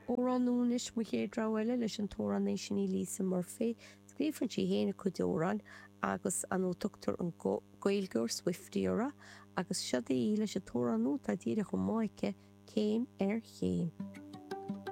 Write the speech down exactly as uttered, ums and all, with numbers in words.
Óranúnis mu ché dráile leis an tóran Nation Lisa Murphy, scrífann si héna cudóran agus an ó tuchttar an gailgeoir Swiftiora agus siadaí leis a tóranú tá díra go máice céim ar chéim.